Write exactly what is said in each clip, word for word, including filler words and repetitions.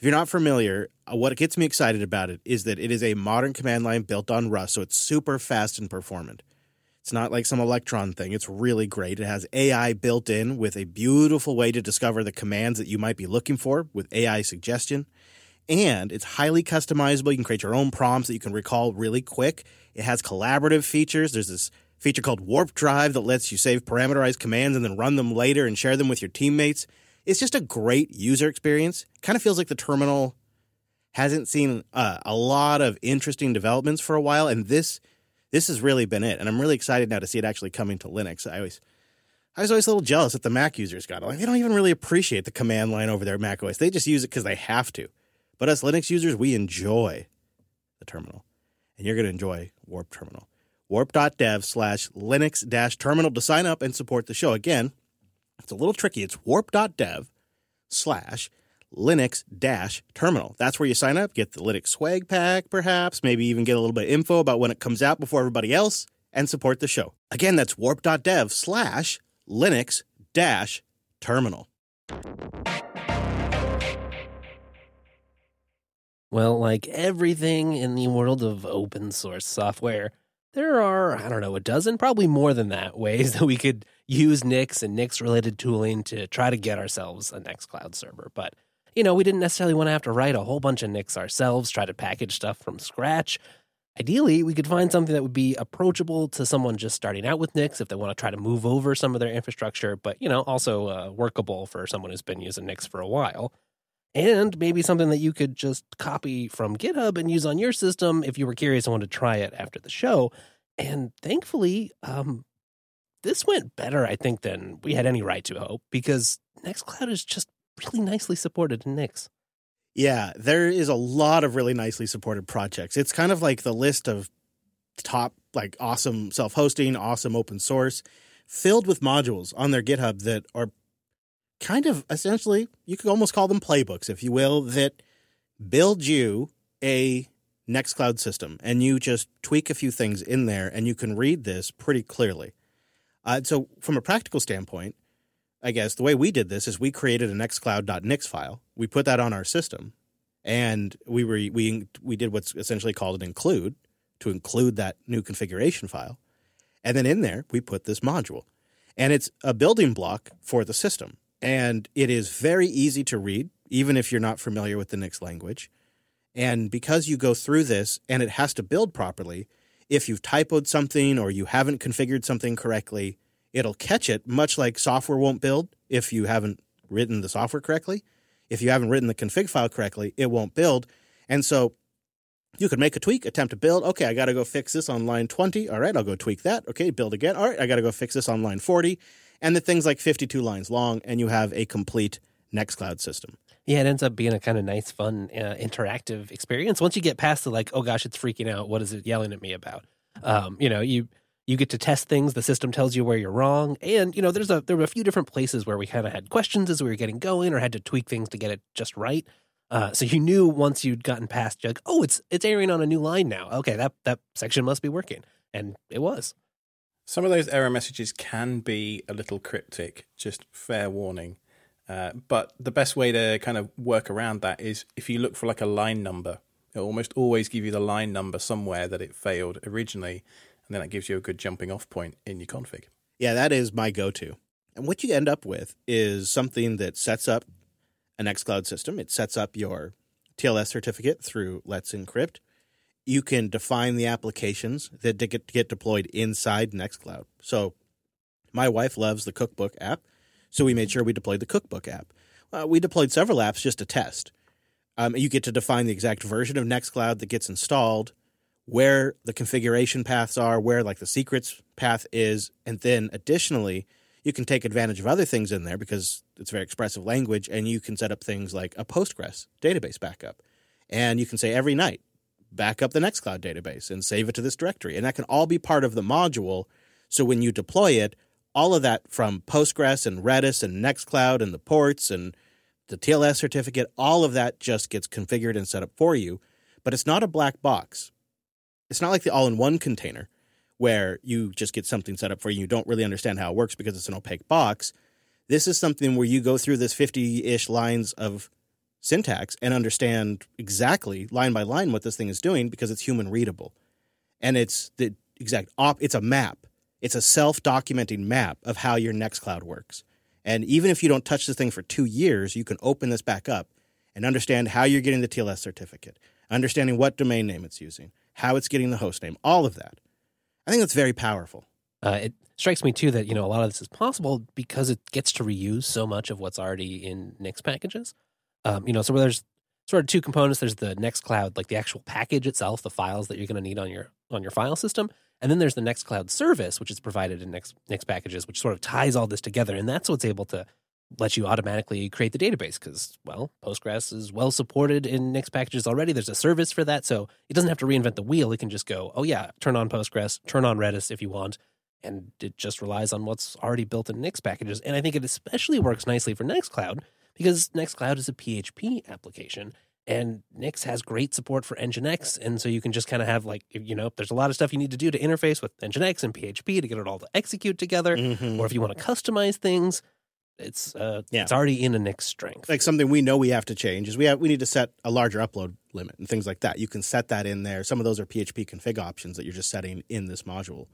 If you're not familiar, uh, what gets me excited about it is that it is a modern command line built on Rust, so it's super fast and performant. It's not like some Electron thing. It's really great. It has A I built in with a beautiful way to discover the commands that you might be looking for with A I suggestion. And it's highly customizable. You can create your own prompts that you can recall really quick. It has collaborative features. There's this feature called Warp Drive that lets you save parameterized commands and then run them later and share them with your teammates. It's just a great user experience. Kind of feels like the terminal hasn't seen uh, a lot of interesting developments for a while, and this this has really been it. And I'm really excited now to see it actually coming to Linux. I always I was always a little jealous that the Mac users got it. Like, they don't even really appreciate the command line over there at macOS. They just use it because they have to. But us Linux users, we enjoy the terminal. And you're going to enjoy Warp Terminal. warp.dev slash Linux dash terminal to sign up and support the show. Again, it's a little tricky. It's warp.dev slash Linux dash terminal. That's where you sign up, get the Linux swag pack, perhaps, maybe even get a little bit of info about when it comes out before everybody else, and support the show. Again, that's warp.dev slash Linux dash terminal. Well, like everything in the world of open source software, there are, I don't know, a dozen, probably more than that, ways that we could use Nix and Nix-related tooling to try to get ourselves a Nextcloud server. But, you know, we didn't necessarily want to have to write a whole bunch of Nix ourselves, try to package stuff from scratch. Ideally, we could find something that would be approachable to someone just starting out with Nix if they want to try to move over some of their infrastructure, but, you know, also uh, workable for someone who's been using Nix for a while. And maybe something that you could just copy from GitHub and use on your system if you were curious and wanted to try it after the show. And thankfully, um, this went better, I think, than we had any right to hope, because Nextcloud is just really nicely supported in Nix. Yeah, there is a lot of really nicely supported projects. It's kind of like the list of top, like, awesome self-hosting, awesome open source, filled with modules on their GitHub that are kind of essentially, you could almost call them playbooks, if you will, that build you a Nextcloud system. And you just tweak a few things in there, and you can read this pretty clearly. Uh, so from a practical standpoint, I guess the way we did this is we created a nextcloud.nix file. We put that on our system, and we were, we we did what's essentially called an include to include that new configuration file. And then in there, we put this module. And it's a building block for the system. And it is very easy to read, even if you're not familiar with the Nix language. And because you go through this and it has to build properly, if you've typoed something or you haven't configured something correctly, it'll catch it, much like software won't build if you haven't written the software correctly. If you haven't written the config file correctly, it won't build. And so you could make a tweak, attempt to build. Okay, I got to go fix this on line twenty. All right, I'll go tweak that. Okay, build again. All right, I got to go fix this on line forty. And the thing's like fifty-two lines long, and you have a complete Nextcloud system. Yeah, it ends up being a kind of nice, fun, uh, interactive experience. Once you get past the, like, oh gosh, it's freaking out. What is it yelling at me about? Um, you know, you you get to test things. The system tells you where you're wrong. And, you know, there's a there were a few different places where we kind of had questions as we were getting going or had to tweak things to get it just right. Uh, so you knew once you'd gotten past, you're like, oh, it's it's airing on a new line now. Okay, that, that section must be working. And it was. Some of those error messages can be a little cryptic, just fair warning. Uh, but the best way to kind of work around that is if you look for like a line number, it'll almost always give you the line number somewhere that it failed originally, and then that gives you a good jumping off point in your config. Yeah, that is my go-to. And what you end up with is something that sets up a Nextcloud system. It sets up your T L S certificate through Let's Encrypt. You can define the applications that get, get deployed inside Nextcloud. So my wife loves the Cookbook app, so we made sure we deployed the Cookbook app. Uh, we deployed several apps just to test. Um, you get to define the exact version of Nextcloud that gets installed, where the configuration paths are, where like the secrets path is, and then additionally, you can take advantage of other things in there because it's very expressive language, and you can set up things like a Postgres database backup. And you can say every night, back up the Nextcloud database and save it to this directory. And that can all be part of the module. So when you deploy it, all of that from Postgres and Redis and Nextcloud and the ports and the T L S certificate, all of that just gets configured and set up for you. But it's not a black box. It's not like the all-in-one container where you just get something set up for you. You don't really understand how it works because it's an opaque box. This is something where you go through this fifty-ish lines of syntax and understand exactly line by line what this thing is doing because it's human readable. And it's the exact op. It's a map. It's a self-documenting map of how your Nextcloud works. And even if you don't touch this thing for two years, you can open this back up and understand how you're getting the T L S certificate, understanding what domain name it's using, how it's getting the host name, all of that. I think that's very powerful. Uh, it strikes me, too, that, you know, a lot of this is possible because it gets to reuse so much of what's already in Nix packages. Um, you know, so there's sort of two components. There's the Nextcloud, like the actual package itself, the files that you're going to need on your on your file system. And then there's the Nextcloud service, which is provided in Nix, Nix packages, which sort of ties all this together. And that's what's able to let you automatically create the database because, well, Postgres is well supported in Nix packages already. There's a service for that. So it doesn't have to reinvent the wheel. It can just go, oh, yeah, turn on Postgres, turn on Redis if you want. And it just relies on what's already built in Nix packages. And I think it especially works nicely for Nextcloud because Nextcloud is a P H P application. And Nix has great support for Nginx. And so you can just kind of have like, you know, there's a lot of stuff you need to do to interface with Nginx and P H P to get it all to execute together. Mm-hmm. Or if you want to customize things, it's uh, yeah. it's already in a Nix strength. Like something we know we have to change is we have we need to set a larger upload limit and things like that. You can set that in there. Some of those are P H P config options that you're just setting in this module.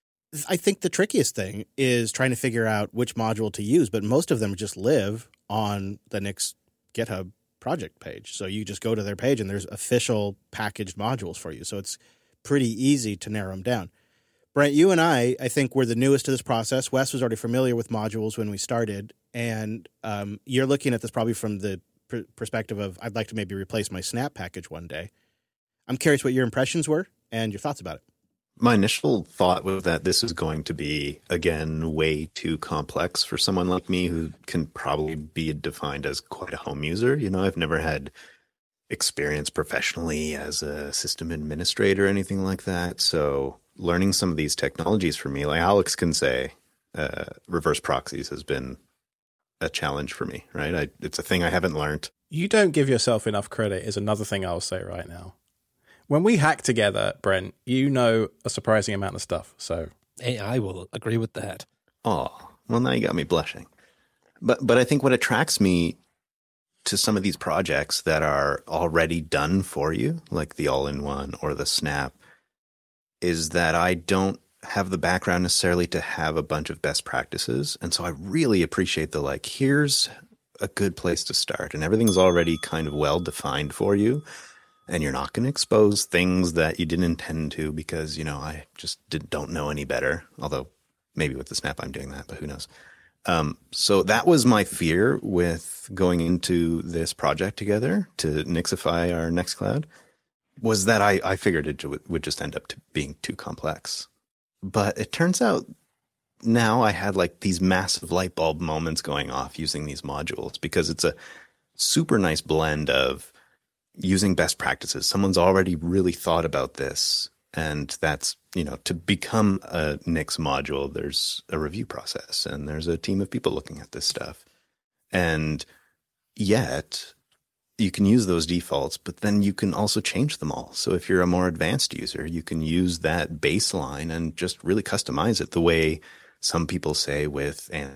I think the trickiest thing is trying to figure out which module to use, but most of them just live on the Nix GitHub project page. So you just go to their page and there's official packaged modules for you. So it's pretty easy to narrow them down. Brent, you and I, I think we're the newest to this process. Wes was already familiar with modules when we started. And um, you're looking at this probably from the pr- perspective of, I'd like to maybe replace my Snap package one day. I'm curious what your impressions were and your thoughts about it. My initial thought was that this is going to be, again, way too complex for someone like me who can probably be defined as quite a home user. You know, I've never had experience professionally as a system administrator or anything like that. So learning some of these technologies for me, like Alex can say, uh, reverse proxies has been a challenge for me, right? I, it's a thing I haven't learned. You don't give yourself enough credit is another thing I'll say right now. When we hack together, Brent, you know a surprising amount of stuff. So, hey, I will agree with that. Oh, well, now you got me blushing. But but I think what attracts me to some of these projects that are already done for you, like the All-in-One or the Snap, is that I don't have the background necessarily to have a bunch of best practices. And so I really appreciate the, like, here's a good place to start. And everything's already kind of well defined for you. And you're not going to expose things that you didn't intend to because, you know, I just did, don't know any better. Although maybe with the Snap I'm doing that, but who knows. Um, so that was my fear with going into this project together to Nixify our Nextcloud, was that I, I figured it would just end up to being too complex. But it turns out now I had like these massive light bulb moments going off using these modules because it's a super nice blend of using best practices. Someone's already really thought about this. And that's, you know, to become a Nix module, there's a review process and there's a team of people looking at this stuff. And yet you can use those defaults, but then you can also change them all. So if you're a more advanced user, you can use that baseline and just really customize it the way some people say with and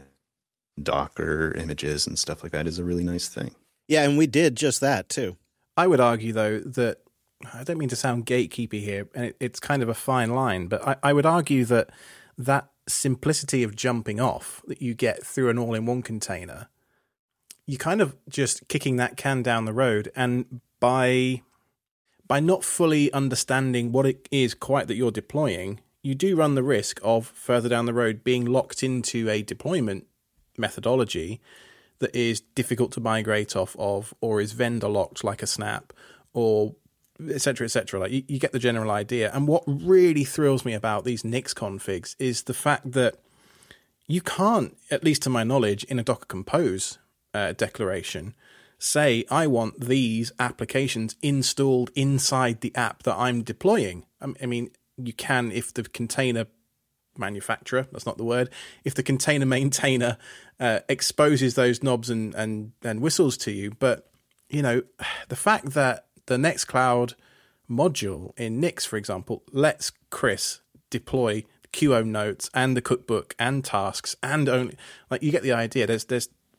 Docker images and stuff like that is a really nice thing. Yeah, and we did just that too. I would argue, though, that I don't mean to sound gatekeepy here, and it, it's kind of a fine line, but I, I would argue that that simplicity of jumping off that you get through an all-in-one container, you kind of just kicking that can down the road, and by by not fully understanding what it is quite that you're deploying, you do run the risk of further down the road being locked into a deployment methodology that is difficult to migrate off of, or is vendor locked like a Snap, or et cetera, et cetera. Like you, you get the general idea. And what really thrills me about these Nix configs is the fact that you can't, at least to my knowledge, in a Docker Compose uh, declaration, say, I want these applications installed inside the app that I'm deploying. I mean, you can if the container manufacturer, that's not the word, if the container maintainer uh, exposes those knobs and, and, and whistles to you. But, you know, the fact that the Nextcloud module in Nix, for example, lets Chris deploy Q O notes and the cookbook and tasks and only, like, you get the idea. There's, there's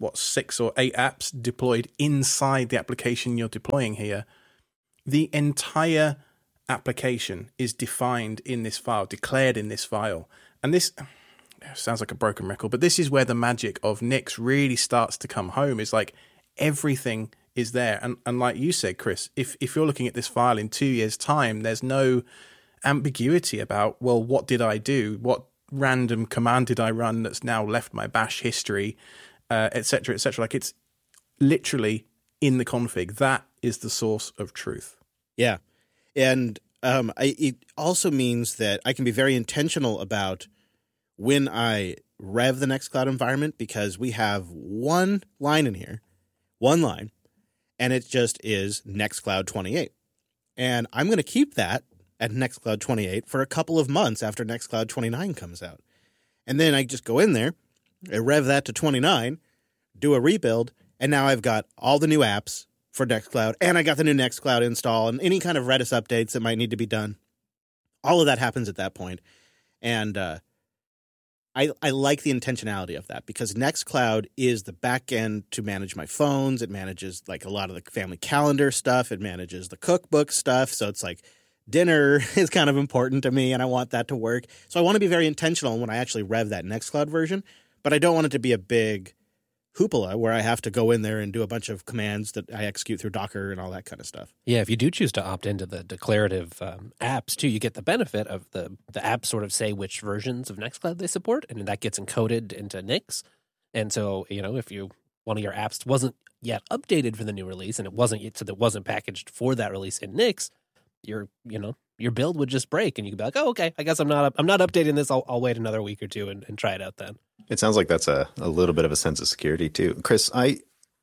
what, six or eight apps deployed inside the application you're deploying here. The entire application is defined in this file, declared in this file. And this sounds like a broken record, but this is where the magic of Nix really starts to come home. It's like everything is there. And and like you said, Chris, if, if you're looking at this file in two years' time, there's no ambiguity about, well, what did I do? What random command did I run that's now left my bash history, uh, et cetera, et cetera. Like it's literally in the config. That is the source of truth. Yeah. And um, I, it also means that I can be very intentional about when I rev the Nextcloud environment, because we have one line in here, one line, and it just is Nextcloud twenty-eight. And I'm going to keep that at Nextcloud twenty-eight for a couple of months after Nextcloud twenty-nine comes out. And then I just go in there, I rev that to twenty-nine, do a rebuild, and now I've got all the new apps for Nextcloud, and I got the new Nextcloud install and any kind of Redis updates that might need to be done. All of that happens at that point. And uh, I, I like the intentionality of that, because Nextcloud is the back end to manage my phones. It manages like a lot of the family calendar stuff. It manages the cookbook stuff. So it's like dinner is kind of important to me, and I want that to work. So I want to be very intentional when I actually rev that Nextcloud version, but I don't want it to be a big hoopla where I have to go in there and do a bunch of commands that I execute through Docker and all that kind of stuff. Yeah, if you do choose to opt into the declarative um, apps too, you get the benefit of the the apps sort of say which versions of Nextcloud they support, and that gets encoded into Nix. And so, you know, if you one of your apps wasn't yet updated for the new release, and it wasn't yet, so that wasn't packaged for that release in Nix, your you know your build would just break, and you could be like, oh, okay, I guess I'm not I'm not updating this. I'll, I'll wait another week or two and, and try it out then. It sounds like that's a, a little bit of a sense of security too. Chris, I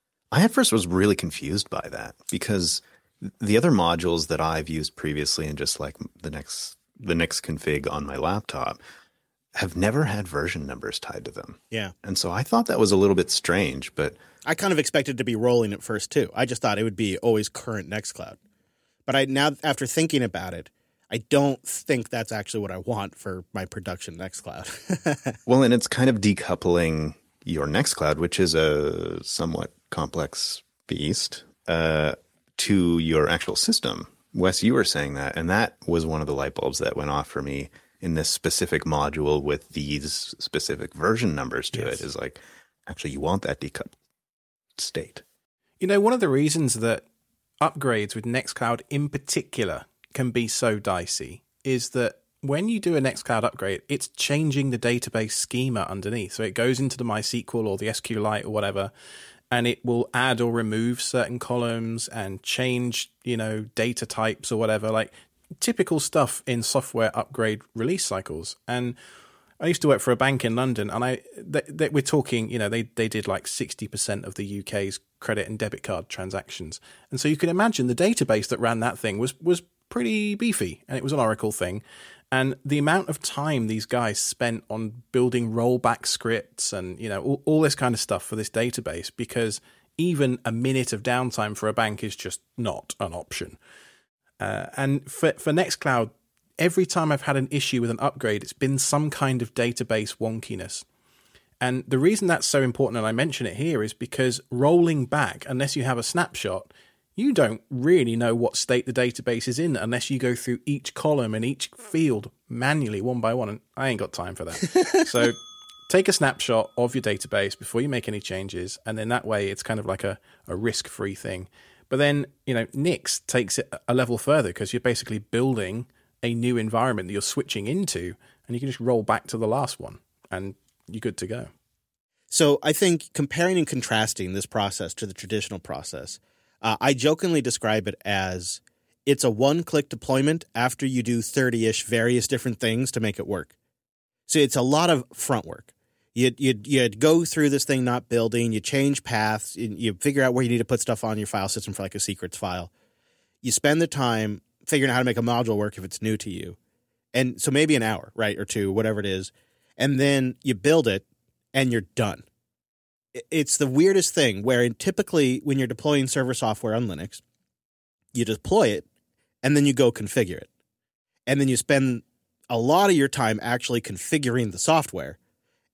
I at first was really confused by that, because the other modules that I've used previously, and just like the next the Nix config on my laptop, have never had version numbers tied to them. Yeah. And so I thought that was a little bit strange, but I kind of expected to be rolling at first too. I just thought it would be always current Nextcloud. But I now, after thinking about it, I don't think that's actually what I want for my production Nextcloud. Well, and it's kind of decoupling your Nextcloud, which is a somewhat complex beast, uh, to your actual system. Wes, you were saying that, and that was one of the light bulbs that went off for me in this specific module with these specific version numbers to Yes. it. Is like, actually, you want that decoupled state. You know, one of the reasons that upgrades with Nextcloud in particular can be so dicey is that when you do a Nextcloud upgrade, it's changing the database schema underneath. So it goes into the MySQL or the SQLite or whatever, and it will add or remove certain columns and change, you know, data types or whatever, like typical stuff in software upgrade release cycles. And I used to work for a bank in London, and I they, they, we're talking, you know, they they did like sixty percent of the U K's credit and debit card transactions. And so you can imagine the database that ran that thing was was pretty beefy, and it was an Oracle thing. And the amount of time these guys spent on building rollback scripts and, you know, all, all this kind of stuff for this database, because even a minute of downtime for a bank is just not an option. Uh, and for, for Nextcloud, every time I've had an issue with an upgrade, it's been some kind of database wonkiness. And the reason that's so important, and I mention it here, is because rolling back, unless you have a snapshot, you don't really know what state the database is in unless you go through each column and each field manually, one by one. And I ain't got time for that. So take a snapshot of your database before you make any changes. And then that way it's kind of like a, a risk-free thing. But then, you know, Nix takes it a level further, because you're basically building a new environment that you're switching into, and you can just roll back to the last one and you're good to go. So I think comparing and contrasting this process to the traditional process, uh, I jokingly describe it as it's a one-click deployment after you do thirty-ish various different things to make it work. So it's a lot of front work. You'd, you'd, you'd go through this thing not building, you change paths, you, you figure out where you need to put stuff on your file system for like a secrets file. You spend the time figuring out how to make a module work if it's new to you. And so maybe an hour, right, or two, whatever it is. And then you build it, and you're done. It's the weirdest thing where typically when you're deploying server software on Linux, you deploy it, and then you go configure it. And then you spend a lot of your time actually configuring the software.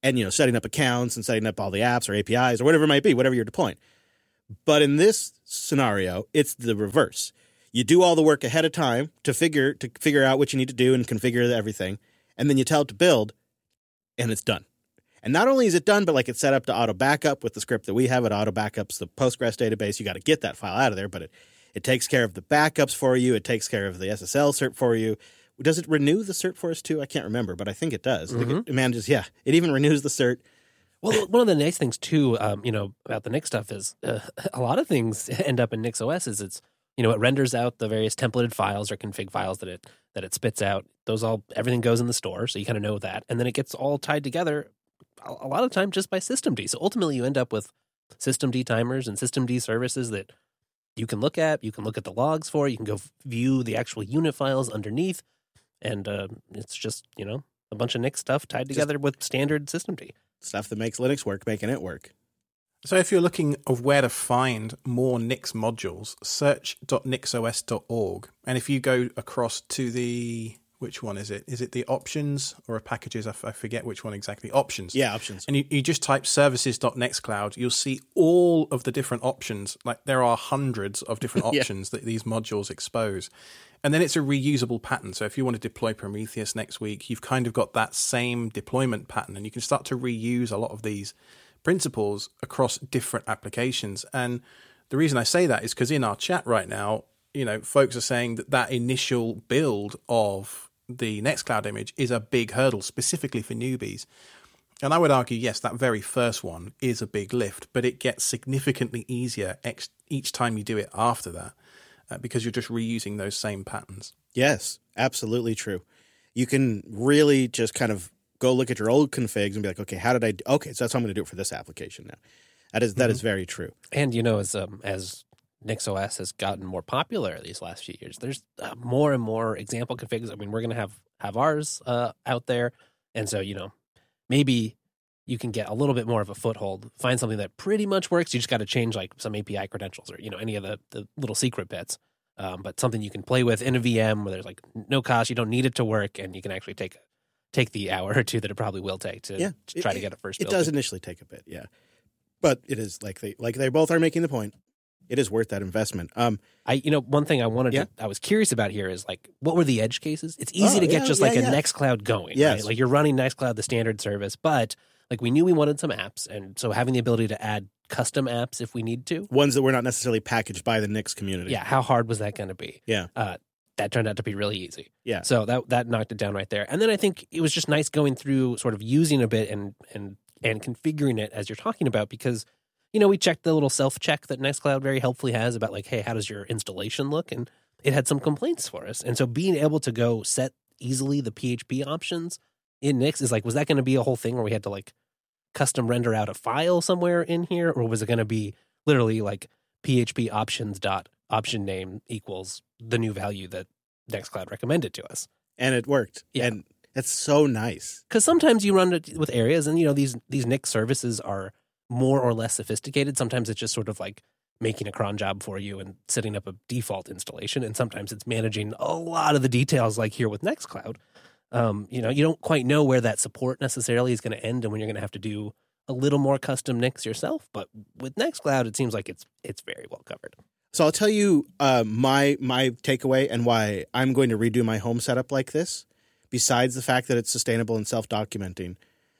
and, you know, setting up accounts and setting up all the apps or A P Is or whatever it might be, whatever you're deploying. But in this scenario, it's the reverse. You do all the work ahead of time to figure to figure out what you need to do and configure everything, and then you tell it to build, and it's done. And not only is it done, but like it's set up to auto backup with the script that we have. It auto backups the Postgres database. You got to get that file out of there, but it, it takes care of the backups for you. It takes care of the S S L cert for you. Does it renew the cert for us too? I can't remember, but I think it does. Mm-hmm. I think it manages, yeah. It even renews the cert. Well, one of the nice things too, um, you know, about the Nix stuff is uh, a lot of things end up in Nix O S. Is it's, you know, it renders out the various templated files or config files that it that it spits out. Those all everything goes in the store, so you kind of know that, and then it gets all tied together a, a lot of time just by systemd. So ultimately, you end up with systemd timers and systemd services that you can look at. You can look at the logs for. You can go view the actual unit files underneath, and uh, it's just, you know, a bunch of Nix stuff tied together just with standard systemd. Stuff that makes Linux work, making it work. So if you're looking of where to find more Nix modules, search dot nix O S dot org. And if you go across to the, which one is it? Is it the options or packages? I, f- I forget which one exactly. Options. Yeah, options. And you, you just type services dot nextcloud. You'll see all of the different options. Like there are hundreds of different options yeah. that these modules expose. And then it's a reusable pattern. So if you want to deploy Prometheus next week, you've kind of got that same deployment pattern, and you can start to reuse a lot of these principles across different applications. And the reason I say that is because in our chat right now, you know, folks are saying that that initial build of the Nextcloud image is a big hurdle, specifically for newbies. And I would argue, yes, that very first one is a big lift, but it gets significantly easier ex- each time you do it after that. Uh, because you're just reusing those same patterns. Yes, absolutely true. You can really just kind of go look at your old configs and be like, okay, how did I do? Okay, so that's how I'm going to do it for this application now. That is that mm-hmm. is very true. And, you know, as um, as Nix O S has gotten more popular these last few years, there's uh, more and more example configs. I mean, we're going to have, have ours uh, out there. And so, you know, maybe you can get a little bit more of a foothold, find something that pretty much works. You just got to change like some A P I credentials or, you know, any of the, the little secret bits. Um, but something you can play with in a V M where there's like no cost, you don't need it to work, and you can actually take take the hour or two that it probably will take to, yeah, to try it, to get it first. It does initially take a bit, yeah. But it is like they like they both are making the point. It is worth that investment. Um, I you know one thing I wanted yeah. to I was curious about here is like what were the edge cases? It's easy oh, to get yeah, just yeah, like yeah. a Nextcloud going, yes. right? Like you're running Nextcloud, the standard service, but like we knew we wanted some apps, and so having the ability to add custom apps if we need to. Ones that were not necessarily packaged by the Nix community. Yeah, how hard was that going to be? Yeah. Uh, that turned out to be really easy. Yeah. So that that knocked it down right there. And then I think it was just nice going through sort of using a bit and and and configuring it as you're talking about, because, you know, we checked the little self-check that Nextcloud very helpfully has about like, hey, how does your installation look? And it had some complaints for us. And so being able to go set easily the P H P options in Nix is like, was that going to be a whole thing where we had to like custom render out a file somewhere in here, or was it going to be literally like P H P options dot option name equals the new value that Nextcloud recommended to us? And it worked. Yeah. And it's so nice. Because sometimes you run it with areas, and you know these these Nix services are more or less sophisticated. Sometimes it's just sort of like making a cron job for you and setting up a default installation, and sometimes it's managing a lot of the details, like here with Nextcloud. Um, you know, you don't quite know where that support necessarily is going to end and when you're going to have to do a little more custom Nix yourself. But with Nextcloud, it seems like it's it's very well covered. So I'll tell you uh, my my takeaway and why I'm going to redo my home setup like this, besides the fact that it's sustainable and self-documenting.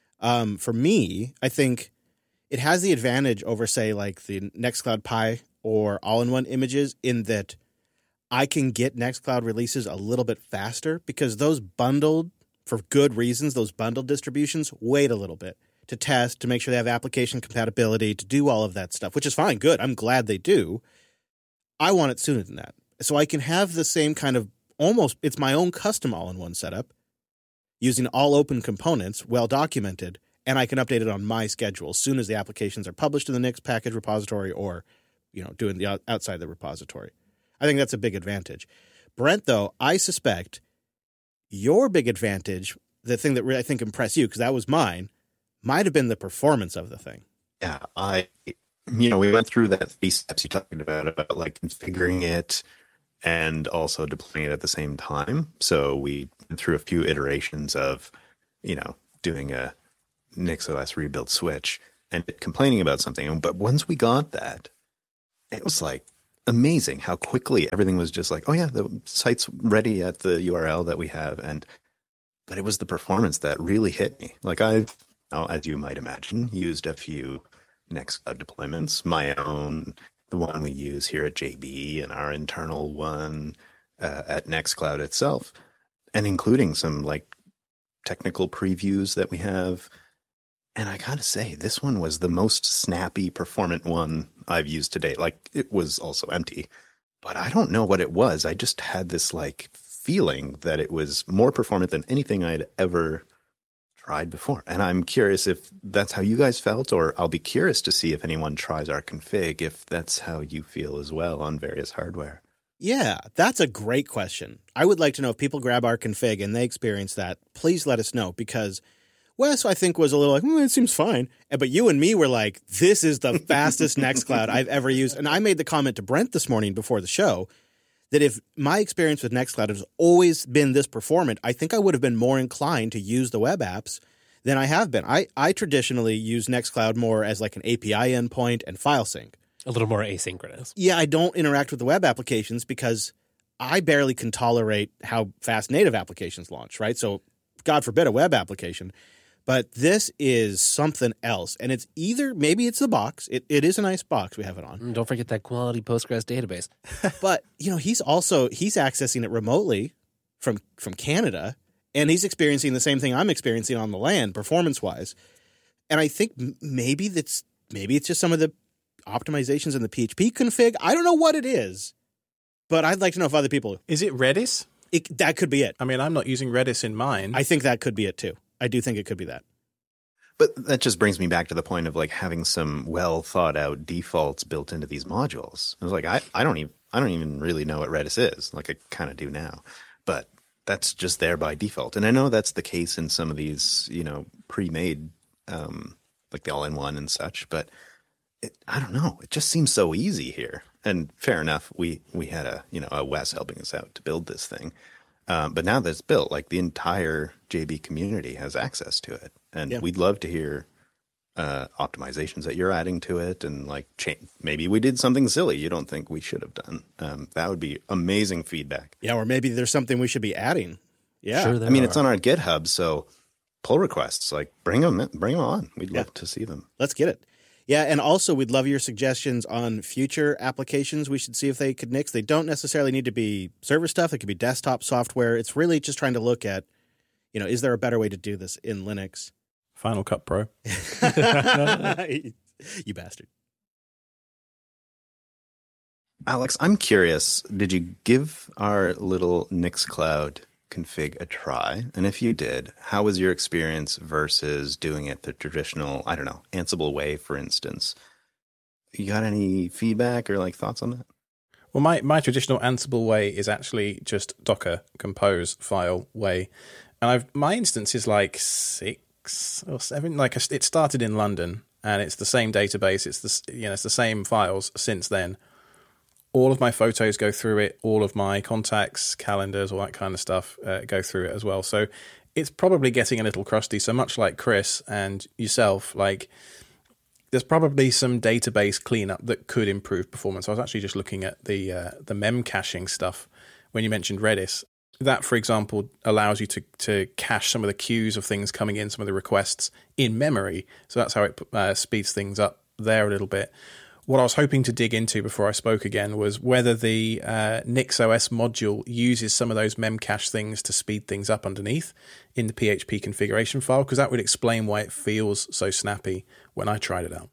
Um, for me, I think it has the advantage over, say, like the Nextcloud Pi or all-in-one images in that I can get Nextcloud releases a little bit faster, because those bundled, for good reasons, those bundled distributions wait a little bit to test, to make sure they have application compatibility, to do all of that stuff, which is fine, good. I'm glad they do. I want it sooner than that. So I can have the same kind of almost, it's my own custom all-in-one setup using all open components, well documented, and I can update it on my schedule as soon as the applications are published in the Nix package repository or, you know, doing the outside the repository. I think that's a big advantage. Brent, though, I suspect your big advantage, the thing that really I think impressed you, because that was mine, might have been the performance of the thing. Yeah, I, you know, we went through that three steps you talked about, about like configuring it and also deploying it at the same time. So we went through a few iterations of, you know, doing a NixOS rebuild switch and complaining about something. But once we got that, it was like amazing how quickly everything was just like, oh yeah, the site's ready at the U R L that we have. And but it was the performance that really hit me. Like I've, as you might imagine, used a few Nextcloud deployments, my own, the one we use here at J B, and our internal one uh, at Nextcloud itself, and including some like technical previews that we have. And I gotta say, this one was the most snappy, performant one I've used to date. Like, it was also empty, but I don't know what it was. I just had this like feeling that it was more performant than anything I'd ever tried before. And I'm curious if that's how you guys felt, or I'll be curious to see if anyone tries our config, if that's how you feel as well on various hardware. Yeah, that's a great question. I would like to know if people grab our config and they experience that. Please let us know, because Wes, I think, was a little like, mm, it seems fine. But you and me were like, this is the fastest Nextcloud I've ever used. And I made the comment to Brent this morning before the show that if my experience with Nextcloud has always been this performant, I think I would have been more inclined to use the web apps than I have been. I, I traditionally use Nextcloud more as like an A P I endpoint and file sync. A little more asynchronous. Yeah, I don't interact with the web applications because I barely can tolerate how fast native applications launch, right? So God forbid a web application. But this is something else. And it's either, maybe it's the box. It, it is a nice box we have it on. And don't forget that quality Postgres database. But, you know, he's also, he's accessing it remotely from, from Canada. And he's experiencing the same thing I'm experiencing on the land, performance-wise. And I think maybe that's, maybe it's just some of the optimizations in the P H P config. I don't know what it is. But I'd like to know if other people... Is it Redis? It, that could be it. I mean, I'm not using Redis in mine. I think that could be it, too. I do think it could be that. But that just brings me back to the point of like having some well thought out defaults built into these modules. I was like, I, I don't even I don't even really know what Redis is. Like I kind of do now, but that's just there by default. And I know that's the case in some of these, you know, pre-made, um, like the all-in-one and such. But it, I don't know. It just seems so easy here. And fair enough, we we had a you know a Wes helping us out to build this thing. Um, but now that it's built, like the entire J B community has access to it. And yeah. We'd love to hear uh, optimizations that you're adding to it. And like cha- maybe we did something silly you don't think we should have done. Um, that would be amazing feedback. Yeah, or maybe there's something we should be adding. Yeah. Sure I mean, are. it's on our GitHub, so pull requests. Like bring them, in, bring them on. We'd Yeah. love to see them. Let's get it. Yeah, and also we'd love your suggestions on future applications we should see if they could nix. They don't necessarily need to be server stuff. It could be desktop software. It's really just trying to look at, you know, is there a better way to do this in Linux? Final Cut Pro. You bastard. Alex, I'm curious. Did you give our little Nixcloud config a try? And if you did, how was your experience versus doing it the traditional, I don't know, Ansible way, for instance? You got any feedback or like thoughts on that? Well, my, my traditional Ansible way is actually just Docker compose file way. And I've my instance is like six or seven. Like it started in London and it's the same database. It's the, you know, it's the same files since then. All of my photos go through it. All of my contacts, calendars, all that kind of stuff uh, go through it as well. So it's probably getting a little crusty. So much like Chris and yourself, like there's probably some database cleanup that could improve performance. I was actually just looking at the uh, the mem caching stuff when you mentioned Redis. That, for example, allows you to to cache some of the queues of things coming in, some of the requests in memory. So that's how it uh, speeds things up there a little bit. What I was hoping to dig into before I spoke again was whether the uh, NixOS module uses some of those memcache things to speed things up underneath in the P H P configuration file, because that would explain why it feels so snappy when I tried it out.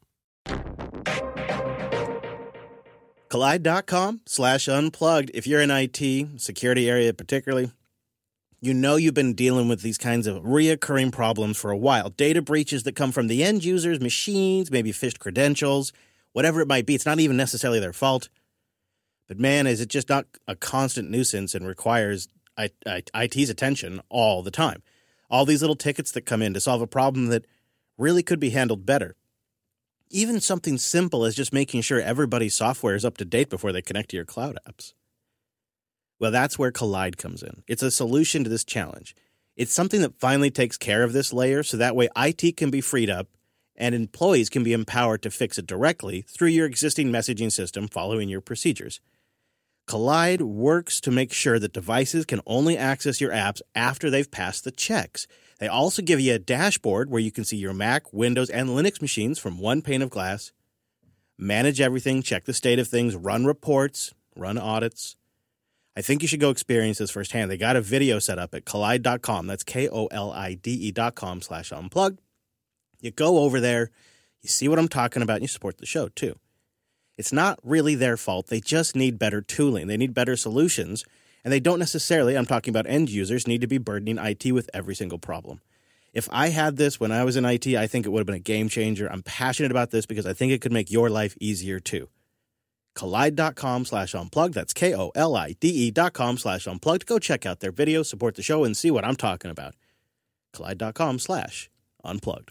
Collide.com slash unplugged. If you're in I T, security area particularly, you know you've been dealing with these kinds of reoccurring problems for a while. Data breaches that come from the end user's machines, maybe phished credentials, whatever it might be. It's not even necessarily their fault. But man, is it just not a constant nuisance and requires I, I, I T's attention all the time. All these little tickets that come in to solve a problem that really could be handled better. Even something simple as just making sure everybody's software is up to date before they connect to your cloud apps. Well, that's where Collide comes in. It's a solution to this challenge. It's something that finally takes care of this layer so that way I T can be freed up and employees can be empowered to fix it directly through your existing messaging system following your procedures. Collide works to make sure that devices can only access your apps after they've passed the checks. They also give you a dashboard where you can see your Mac, Windows, and Linux machines from one pane of glass, manage everything, check the state of things, run reports, run audits. I think you should go experience this firsthand. They got a video set up at collide dot com. That's K O L I D E dot com slash unplugged. You go over there, you see what I'm talking about, and you support the show, too. It's not really their fault. They just need better tooling. They need better solutions, and they don't necessarily, I'm talking about end users, need to be burdening I T with every single problem. If I had this when I was in I T, I think it would have been a game changer. I'm passionate about this because I think it could make your life easier, too. collide dot com slash unplugged. That's K O L I D E dot com slash unplugged. Go check out their video, support the show, and see what I'm talking about. collide dot com slash unplugged.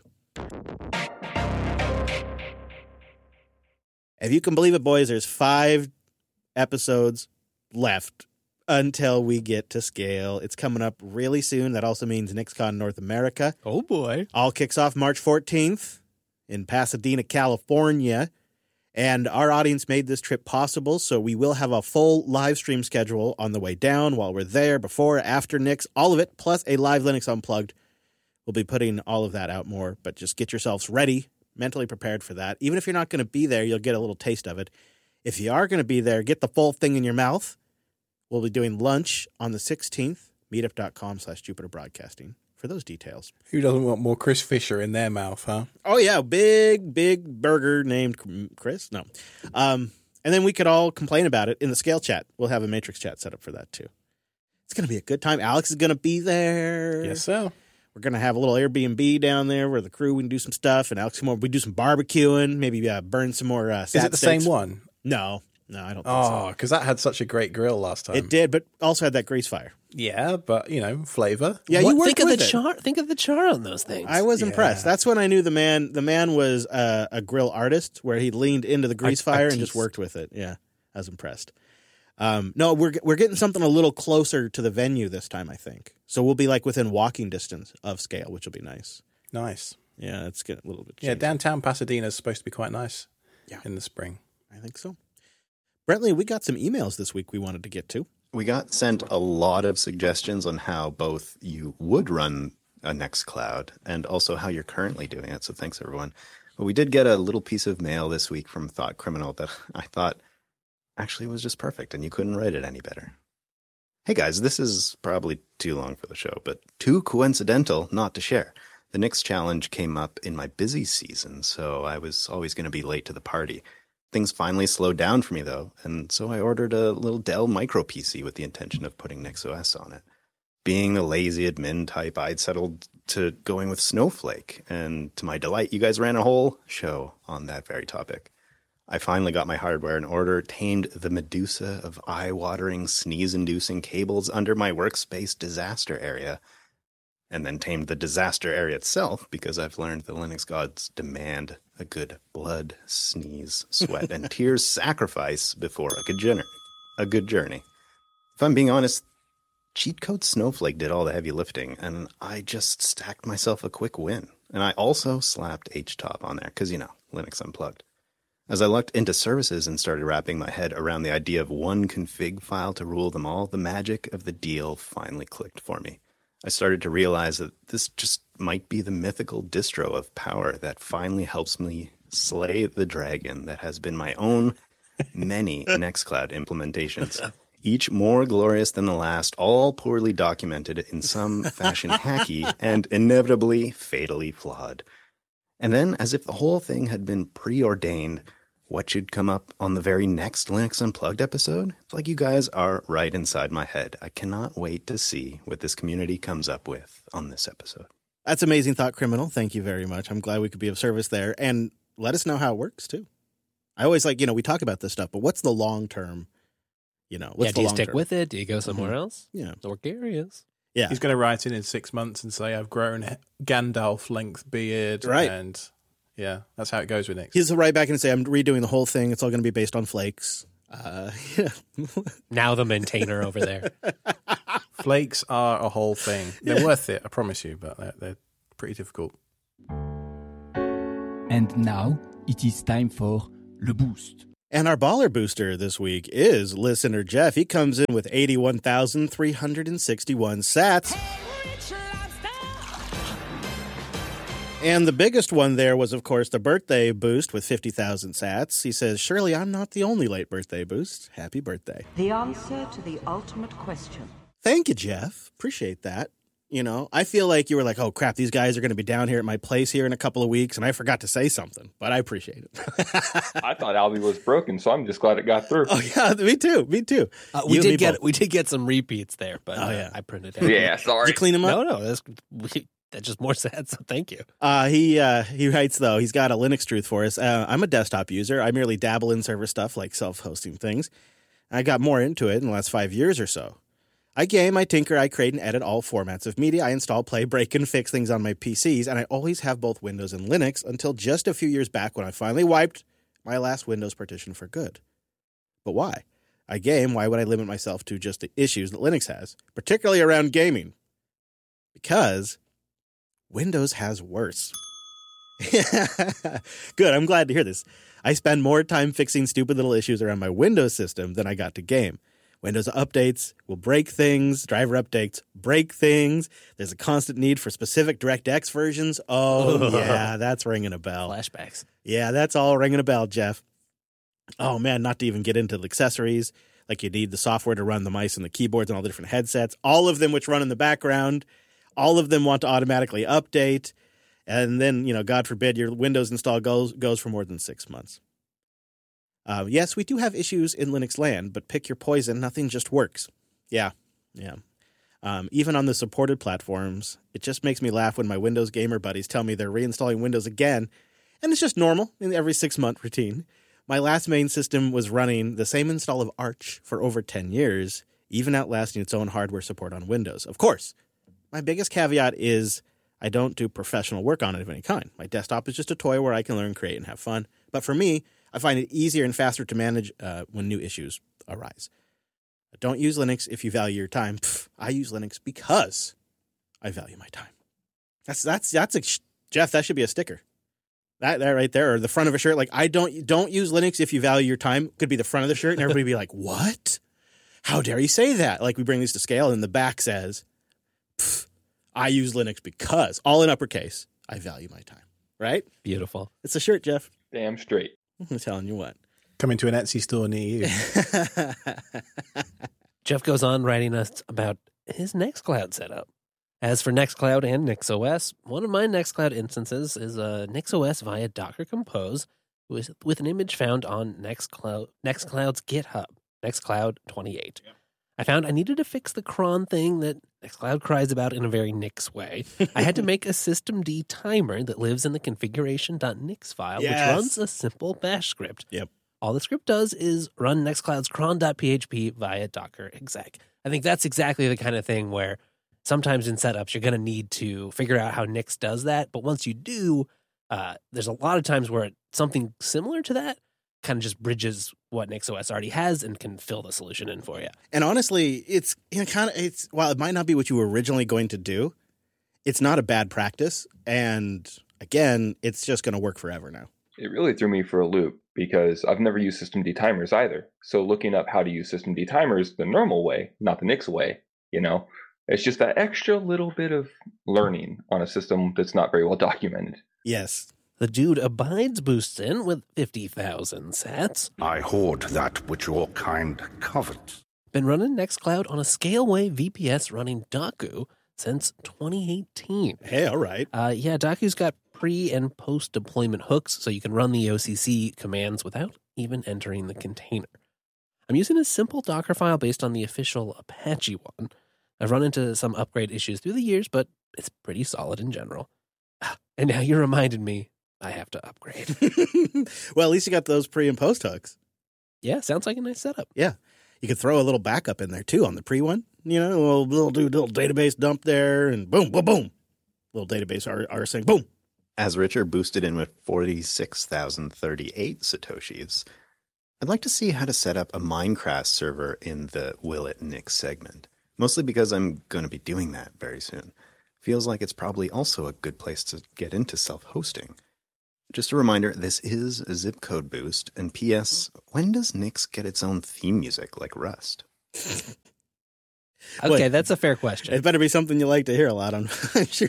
If you can believe it, boys, there's five episodes left until we get to scale. It's coming up really soon. That also means NixCon North America. Oh, boy. All kicks off March fourteenth in Pasadena, California. And our audience made this trip possible, so we will have a full live stream schedule on the way down while we're there, before, after Nix, all of it, plus a live Linux Unplugged. We'll be putting all of that out more, but just get yourselves ready, mentally prepared for that. Even if you're not going to be there, you'll get a little taste of it. If you are going to be there, get the full thing in your mouth. We'll be doing lunch on the sixteenth, meetup dot com slash Jupiter Broadcasting for those details. Who doesn't want more Chris Fisher in their mouth, huh? Oh, yeah, big, big burger named Chris. No. Um, and then we could all complain about it in the Scale chat. We'll have a Matrix chat set up for that, too. It's going to be a good time. Alex is going to be there. Yes, sir. We're going to have a little Airbnb down there where the crew, we can do some stuff. And Alex, we do some barbecuing, maybe uh, burn some more uh, Is it the sticks. same one? No. No, I don't think so. Oh, because that had such a great grill last time. It did, but also had that grease fire. Yeah, but, you know, flavor. Yeah, What- you worked think of with the it. char. Think of the char on those things. I was Yeah. impressed. That's when I knew the man. The man was uh, a grill artist, where he leaned into the grease Art- fire and artiste. just worked with it. Yeah, I was impressed. Um, no, we're we're getting something a little closer to the venue this time, I think. So we'll be like within walking distance of Scale, which will be nice. Nice. Yeah, it's getting a little bit. Yeah, changed. downtown Pasadena is supposed to be quite nice Yeah. in the spring. I think so. Brentley, we got some emails this week we wanted to get to. We got sent a lot of suggestions on how both you would run a Nextcloud and also how you're currently doing it. So thanks, everyone. But we did get a little piece of mail this week from Thought Criminal that I thought actually was just perfect, and you couldn't write it any better. Hey, guys, this is probably too long for the show, but too coincidental not to share. The Nix challenge came up in my busy season, so I was always going to be late to the party. Things finally slowed down for me, though, and so I ordered a little Dell Micro P C with the intention of putting NixOS on it. Being the lazy admin type, I'd settled to going with Snowflake, and to my delight, you guys ran a whole show on that very topic. I finally got my hardware in order, tamed the Medusa of eye-watering, sneeze-inducing cables under my workspace disaster area, and then tamed the disaster area itself because I've learned the Linux gods demand a good blood, sneeze, sweat, and tears sacrifice before a good journey. A good journey. If I'm being honest, Cheat Code Snowflake did all the heavy lifting, and I just stacked myself a quick win. And I also slapped H top on there, because, you know, Linux Unplugged. As I looked into services and started wrapping my head around the idea of one config file to rule them all, the magic of the deal finally clicked for me. I started to realize that this just might be the mythical distro of power that finally helps me slay the dragon that has been my own many Nextcloud implementations. Each more glorious than the last, all poorly documented in some fashion hacky and inevitably fatally flawed. And then, as if the whole thing had been preordained, what should come up on the very next Linux Unplugged episode? It's like you guys are right inside my head. I cannot wait to see what this community comes up with on this episode. That's amazing, Thought Criminal. Thank you very much. I'm glad we could be of service there. And let us know how it works, too. I always like, you know, we talk about this stuff, but what's the long term, you know? What's yeah, the do you long stick term? with it? Do you go somewhere Mhm. else? Yeah. Or curious? Yeah. He's going to write in in six months and say, I've grown Gandalf length beard. Right. And yeah, that's how it goes with Nix. He'll write back and say, I'm redoing the whole thing. It's all going to be based on flakes. Uh, yeah. Now the maintainer over there. Flakes are a whole thing. They're worth it, I promise you, but they're, they're pretty difficult. And now it is time for Le Boost. And our baller booster this week is listener Jeff. He comes in with eighty-one thousand three hundred sixty-one sats. And the biggest one there was, of course, the birthday boost with fifty thousand sats. He says, surely I'm not the only late birthday boost. Happy birthday. The answer to the ultimate question. Thank you, Jeff. Appreciate that. You know, I feel like you were like, oh, crap, these guys are going to be down here at my place here in a couple of weeks, and I forgot to say something, but I appreciate it. I thought Albie was broken, so I'm just glad it got through. Oh, yeah, me too. Me too. Uh, we You and did me get both. we did get some repeats there, but Oh, uh, yeah. I printed it. Yeah, sorry. Did you clean them up? No, no, that's we, that's just more sad. So thank you. Uh, he uh, he writes, though, he's got a Linux truth for us. Uh, I'm a desktop user. I merely dabble in server stuff like self-hosting things. I got more into it in the last five years or so. I game, I tinker, I create and edit all formats of media. I install, play, break, and fix things on my P Cs, and I always have both Windows and Linux until just a few years back when I finally wiped my last Windows partition for good. But why? I game, why would I limit myself to just the issues that Linux has, particularly around gaming? Because Windows has worse. Good, I'm glad to hear this. I spend more time fixing stupid little issues around my Windows system than I got to game. Windows updates will break things. Driver updates break things. There's a constant need for specific DirectX versions. Oh, yeah, that's ringing a bell. Flashbacks. Yeah, that's all ringing a bell, Jeff. Oh, man, not to even get into the accessories. Like you need the software to run the mice and the keyboards and all the different headsets. All of them which run in the background. All of them want to automatically update. And then, you know, God forbid your Windows install goes, goes for more than six months. Uh, yes, we do have issues in Linux land, but pick your poison. Nothing just works. Yeah, yeah. Um, even on the supported platforms, it just makes me laugh when my Windows gamer buddies tell me they're reinstalling Windows again, and it's just normal in every six-month routine. My last main system was running the same install of Arch for over ten years, even outlasting its own hardware support on Windows. Of course, my biggest caveat is I don't do professional work on it of any kind. My desktop is just a toy where I can learn, create, and have fun. But for me, I find it easier and faster to manage uh, when new issues arise. Don't use Linux if you value your time. Pff, I use Linux because I value my time. That's that's that's a Jeff. That should be a sticker. That that right there, or the front of a shirt. Like I don't don't use Linux if you value your time. Could be the front of the shirt, and everybody be like, "What? How dare you say that?" Like we bring these to scale, and the back says, "I use Linux because," all in uppercase, I value my time. Right? Beautiful. It's a shirt, Jeff. Damn straight. I'm telling you what. Coming to an Etsy store near you. Jeff goes on writing us about his Nextcloud setup. As for Nextcloud and NixOS, one of my Nextcloud instances is a NixOS via Docker Compose with, with an image found on Nextcloud, Nextcloud's GitHub, Nextcloud twenty-eight. Yeah. I found I needed to fix the cron thing that Nextcloud cries about in a very Nix way. I had to make a systemd timer that lives in the configuration.nix file, Yes. which runs a simple bash script. Yep. All the script does is run Nextcloud's cron.php via Docker exec. I think that's exactly the kind of thing where sometimes in setups you're going to need to figure out how Nix does that. But once you do, uh, there's a lot of times where something similar to that kind of just bridges what NixOS already has and can fill the solution in for you. And honestly, it's you know, kind of it's while it might not be what you were originally going to do, it's not a bad practice. And again, it's just going to work forever now. It really threw me for a loop because I've never used systemd timers either. So looking up how to use systemd timers the normal way, not the Nix way, you know, it's just that extra little bit of learning on a system that's not very well documented. Yes. The dude abides boosts in with fifty thousand sats. I hoard that which your kind covet. Been running Nextcloud on a Scaleway V P S running Daku since twenty eighteen. Hey, all right. Uh, yeah, Daku's got pre and post deployment hooks, so you can run the O C C commands without even entering the container. I'm using a simple Docker file based on the official Apache one. I've run into some upgrade issues through the years, but it's pretty solid in general. And now you reminded me I have to upgrade. Well, at least you got those pre and post hooks. Yeah, sounds like a nice setup. Yeah. You could throw a little backup in there too on the pre one. You know, a little, little, do- little database dump there and boom, boom, boom. Little database R- rsync, boom. As Richard boosted in with forty-six thousand thirty-eight Satoshis, I'd like to see how to set up a Minecraft server in the Will It Nix segment. Mostly because I'm going to be doing that very soon. Feels like it's probably also a good place to get into self-hosting. Just a reminder, this is a zip code boost, and P S, when does Nix get its own theme music like Rust? Okay, Wait. that's a fair question. It better be something you like to hear a lot, I'm, I'm sure.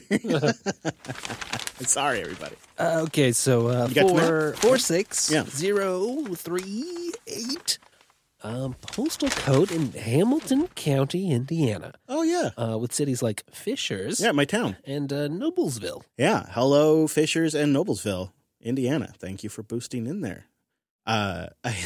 Sorry, everybody. Uh, okay, so uh, You got to four, four, six, Yeah. zero, three, eight. Um, postal code in Hamilton County, Indiana, Oh, yeah. uh, with cities like Fishers Yeah, my town. and uh, Noblesville. Yeah. Hello, Fishers and Noblesville, Indiana. Thank you for boosting in there. Uh, I,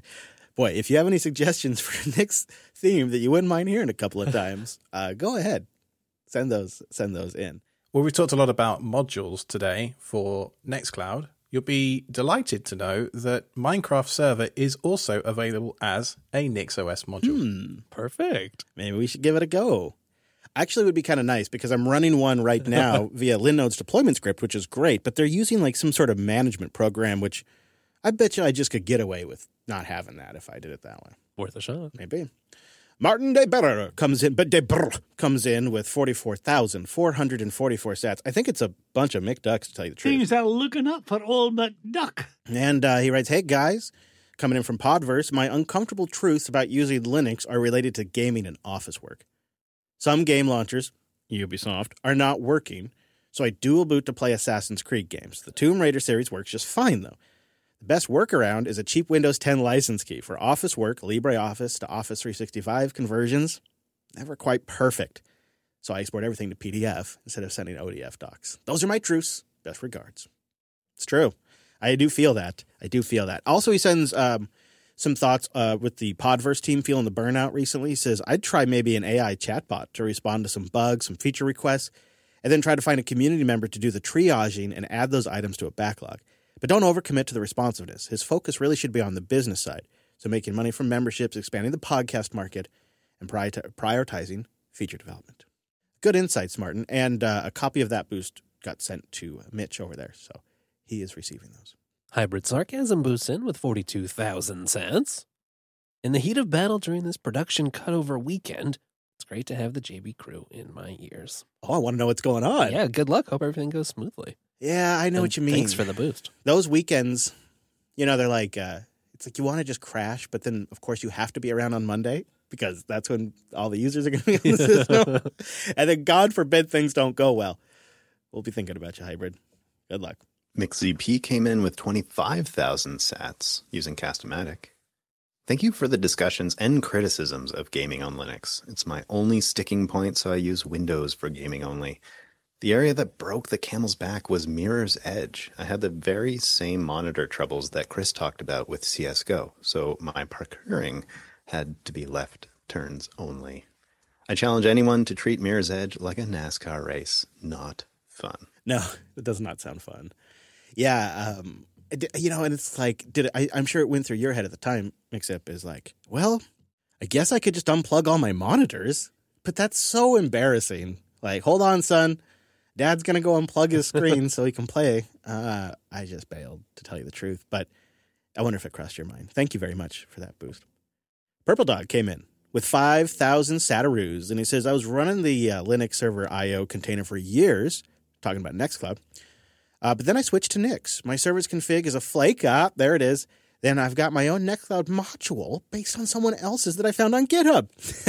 boy, if you have any suggestions for Nick's theme that you wouldn't mind hearing a couple of times, uh, go ahead. Send those, send those in. Well, we talked a lot about modules today for Nextcloud. You'll be delighted to know that Minecraft Server is also available as a NixOS module. Hmm. Perfect. Maybe we should give it a go. Actually, it would be kind of nice because I'm running one right now via Linode's deployment script, which is great, but they're using like some sort of management program, which I bet you I just could get away with not having that if I did it that way. Worth a shot. Maybe. Martin de Berre comes in, but de Berre comes in with forty-four thousand four hundred forty-four sats. I think it's a bunch of McDucks, to tell you the truth. Things are looking up for old McDuck. And uh, he writes, hey, guys, coming in from Podverse, my uncomfortable truths about using Linux are related to gaming and office work. Some game launchers, Ubisoft, are not working, so I dual boot to play Assassin's Creed games. The Tomb Raider series works just fine, though. The best workaround is a cheap Windows ten license key for office work, LibreOffice to Office three sixty-five conversions. Never quite perfect. So I export everything to P D F instead of sending O D F docs. Those are my truths. Best regards. It's true. I do feel that. I do feel that. Also, he sends um, some thoughts uh, with the Podverse team feeling the burnout recently. He says, I'd try maybe an A I chatbot to respond to some bugs, some feature requests, and then try to find a community member to do the triaging and add those items to a backlog. But don't overcommit to the responsiveness. His focus really should be on the business side. So making money from memberships, expanding the podcast market, and prioritizing feature development. Good insights, Martin. And uh, a copy of that boost got sent to Mitch over there. So he is receiving those. Hybrid Sarcasm boosts in with forty-two thousand sats. In the heat of battle during this production cutover weekend, it's great to have the J B crew in my ears. Oh, I want to know what's going on. Yeah, good luck. Hope everything goes smoothly. Yeah, I know And what you mean. Thanks for the boost. Those weekends, you know, they're like, uh, it's like you want to just crash, but then, of course, you have to be around on Monday because that's when all the users are going to be on the system. And then, God forbid, things don't go well. We'll be thinking about you, Hybrid. Good luck. MixZP came in with twenty-five thousand sats using Castomatic. Thank you for the discussions and criticisms of gaming on Linux. It's my only sticking point, so I use Windows for gaming only. The area that broke the camel's back was Mirror's Edge. I had the very same monitor troubles that Chris talked about with C S G O, so my parkouring had to be left turns only. I challenge anyone to treat Mirror's Edge like a NASCAR race. Not fun. No, it does not sound fun. Yeah, um, you know, and it's like, did it, I, I'm sure it went through your head at the time, Mixup, is like, well, I guess I could just unplug all my monitors, but that's so embarrassing. Like, hold on, son. Dad's going to go unplug his screen so he can play. Uh, I just bailed, to tell you the truth, but I wonder if it crossed your mind. Thank you very much for that boost. Purple Dog came in with five thousand sataroos, and he says, I was running the uh, Linux server I O container for years, talking about Nextcloud, uh, but then I switched to Nix. My server's config is a flake. Ah, there it is. Then I've got my own Nextcloud module based on someone else's that I found on GitHub.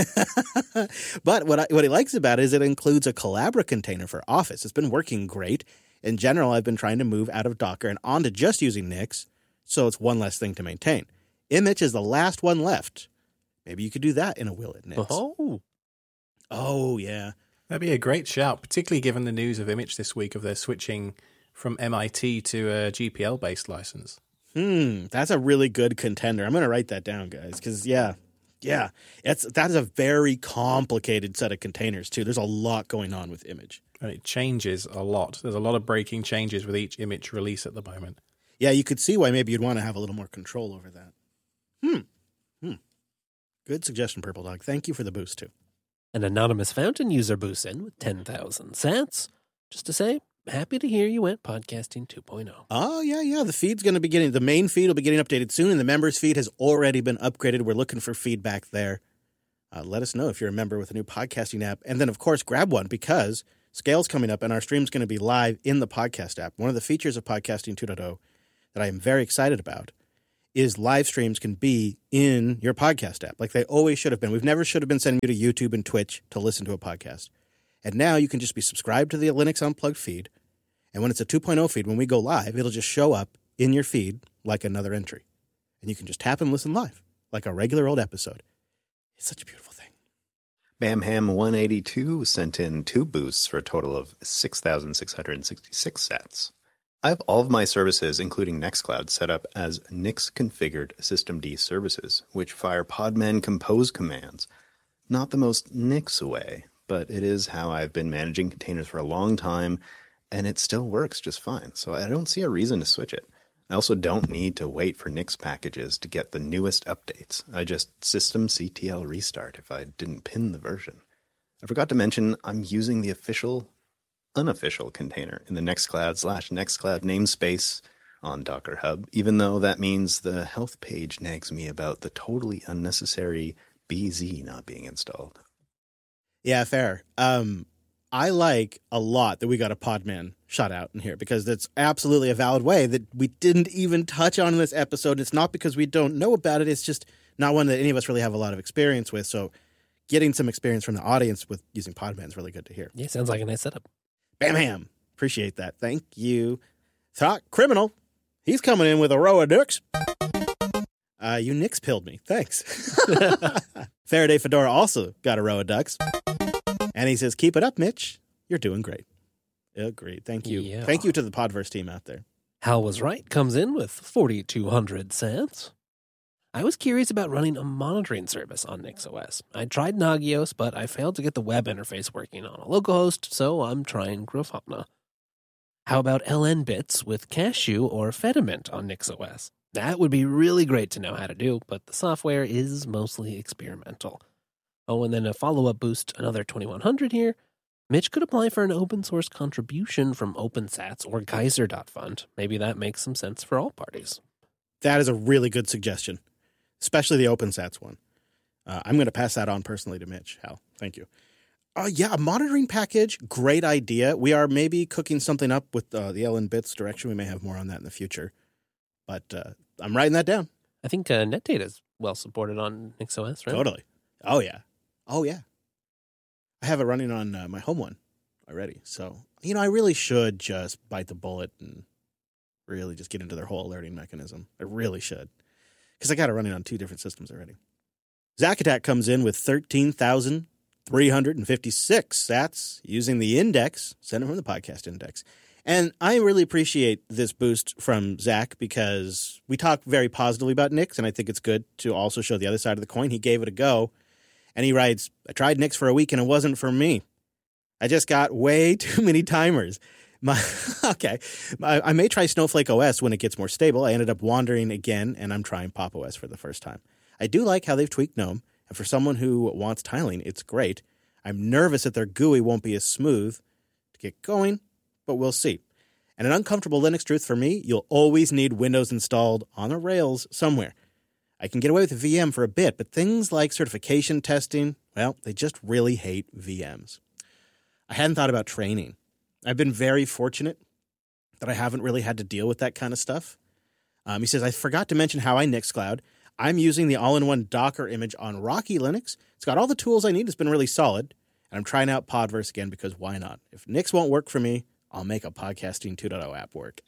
But what I, what he likes about it is it includes a Collabra container for Office. It's been working great. In general, I've been trying to move out of Docker and onto just using Nix, so it's one less thing to maintain. Image is the last one left. Maybe you could do that in a will at Nix. Oh. Oh, yeah. That'd be a great shout, particularly given the news of Image this week of their switching from M I T to a G P L-based license. Hmm, that's a really good contender. I'm going to write that down, guys, because, yeah, yeah, it's, that is a very complicated set of containers, too. There's a lot going on with Image. And it changes a lot. There's a lot of breaking changes with each Image release at the moment. Yeah, you could see why maybe you'd want to have a little more control over that. Hmm. Hmm. Good suggestion, Purple Dog. Thank you for the boost, too. An anonymous fountain user boosts in with ten thousand sats. Just to say, happy to hear you went podcasting two point oh. Oh, yeah, yeah. The feed's going to be getting, the main feed will be getting updated soon, and the members feed has already been upgraded. We're looking for feedback there. Uh, let us know if you're a member with a new podcasting app. And then, of course, grab one because Scale's coming up and our stream's going to be live in the podcast app. One of the features of Podcasting two point oh that I am very excited about is live streams can be in your podcast app like they always should have been. We've never should have been sending you to YouTube and Twitch to listen to a podcast. And now you can just be subscribed to the Linux Unplugged feed. And when it's a two point oh feed, when we go live, it'll just show up in your feed like another entry. And you can just tap and listen live like a regular old episode. It's such a beautiful thing. Bamham one eighty-two sent in two boosts for a total of six thousand six hundred sixty-six sats. I have all of my services, including Nextcloud, set up as Nix configured systemd services, which fire Podman compose commands. Not the most Nix way, but it is how I've been managing containers for a long time, and it still works just fine, so I don't see a reason to switch it. I also don't need to wait for Nix packages to get the newest updates. I just systemctl restart if I didn't pin the version. I forgot to mention I'm using the official unofficial container in the Nextcloud slash Nextcloud namespace on Docker Hub, even though that means the health page nags me about the totally unnecessary B Z not being installed. Yeah, fair. Um, I like a lot that we got a Podman shot out in here because that's absolutely a valid way that we didn't even touch on in this episode. It's not because we don't know about it. It's just not one that any of us really have a lot of experience with. So getting some experience from the audience with using Podman is really good to hear. Yeah, sounds like a nice setup. Bam ham. Appreciate that. Thank you. Thought Criminal. He's coming in with a row of dicks. Uh, you Nix pilled me. Thanks. Faraday Fedora also got a row of ducks. And he says, keep it up, Mitch. You're doing great. Agreed. Thank you. Yeah. Thank you to the Podverse team out there. Hal was right comes in with forty-two hundred cents. I was curious about running a monitoring service on NixOS. I tried Nagios, but I failed to get the web interface working on a localhost, so I'm trying Grafana. How about L N bits with Cashew or Fediment on NixOS? That would be really great to know how to do, but the software is mostly experimental. Oh, and then a follow-up boost, another twenty-one hundred here. Mitch could apply for an open source contribution from OpenSats or Geyser dot fund. Maybe that makes some sense for all parties. That is a really good suggestion, especially the OpenSats one. Uh, I'm going to pass that on personally to Mitch. Hal, thank you. Uh, yeah, a monitoring package, great idea. We are maybe cooking something up with uh, the L N bits direction. We may have more on that in the future. But uh, I'm writing that down. I think uh, NetData is well supported on NixOS, right? Totally. Oh, yeah. Oh, yeah. I have it running on uh, my home one already. So, you know, I really should just bite the bullet and really just get into their whole alerting mechanism. I really should. Because I got it running on two different systems already. Zack Attack comes in with thirteen thousand three hundred fifty-six sats using the index, sent it from the podcast index. And I really appreciate this boost from Zach because we talk very positively about Nix, and I think it's good to also show the other side of the coin. He gave it a go, and he writes, I tried Nix for a week, and it wasn't for me. I just got way too many timers. My, okay, I, I may try Snowflake O S when it gets more stable. I ended up wandering again, and I'm trying Pop O S for the first time. I do like how they've tweaked GNOME, and for someone who wants tiling, it's great. I'm nervous that their G U I won't be as smooth to get going, but we'll see. And an uncomfortable Linux truth for me, you'll always need Windows installed on a Rails somewhere. I can get away with a V M for a bit, but things like certification testing, well, they just really hate V Ms. I hadn't thought about training. I've been very fortunate that I haven't really had to deal with that kind of stuff. Um, he says, I forgot to mention how I Nixcloud. I'm using the all-in-one Docker image on Rocky Linux. It's got all the tools I need. It's been really solid. And I'm trying out Podverse again because why not? If Nix won't work for me, I'll make a Podcasting two point oh app work.